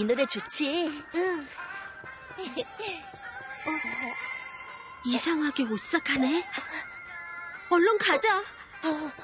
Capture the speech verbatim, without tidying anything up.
이 노래 좋지? 응. 어, 이상하게 오싹하네. 얼른 가자. 어.